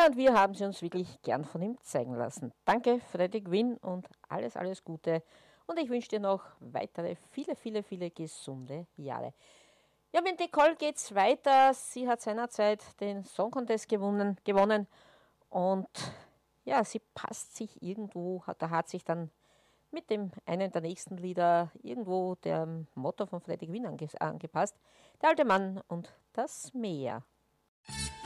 Ja, und wir haben sie uns wirklich gern von ihm zeigen lassen. Danke, Freddy Quinn, und alles, alles Gute. Und ich wünsche dir noch weitere viele gesunde Jahre. Ja, mit Nicole geht's weiter. Sie hat seinerzeit den Song Contest gewonnen und ja, sie passt sich irgendwo, da hat sich dann mit dem einen der nächsten Lieder irgendwo dem Motto von Freddy Quinn angepasst. Der alte Mann und das Meer.